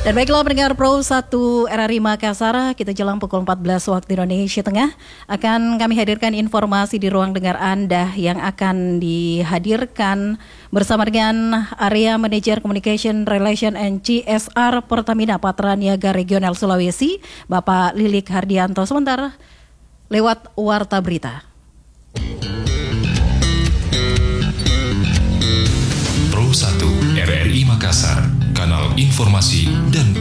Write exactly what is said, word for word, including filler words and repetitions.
Dan baiklah pendengar Pro satu R R I Makassar, kita jelang pukul empat belas waktu Indonesia Tengah akan kami hadirkan informasi di ruang dengar Anda yang akan dihadirkan bersama dengan Area Manager Communication Relation and C S R Pertamina Patra Niaga Regional Sulawesi, Bapak Lilik Hardianto. Sebentar lewat Warta Berita. Pro satu R R I Makassar, kanal informasi dan